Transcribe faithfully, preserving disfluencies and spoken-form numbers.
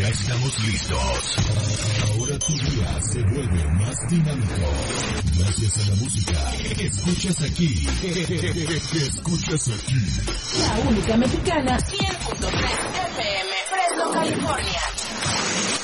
Ya estamos listos. Ahora tu día se vuelve más dinámico. Gracias a la música que escuchas aquí. Que escuchas aquí. La única mexicana, cien punto tres F M, Fresno, California.